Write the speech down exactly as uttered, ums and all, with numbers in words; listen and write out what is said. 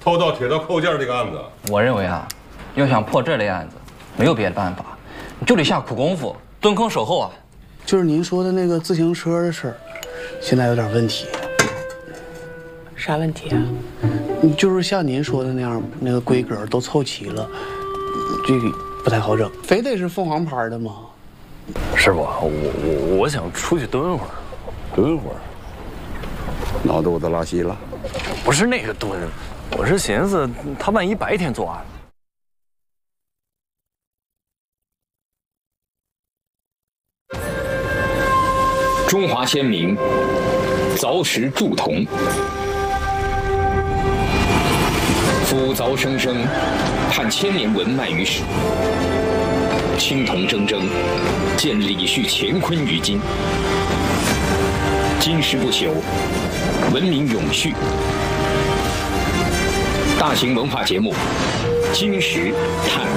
偷盗铁道扣件这个案子。 我认为啊，要想破这类案子，没有别的办法，就得下苦功夫，蹲坑守候啊。 就是您说的那个自行车的事儿，现在有点问题。 啥问题啊？ 就是像您说的那样，那个规格都凑齐了，这个不太好整，非得是凤凰牌的吗？ 师傅，我我我想出去蹲会儿， 蹲会儿，脑肚子拉稀了？ 不是那个蹲，我是寻思他万一白天作案。 中华先民凿石铸铜，夫凿生生，探千年文脉于史。青铜铮铮，见李旭乾坤于今。金石不朽，文明永续。大型文化节目《金石探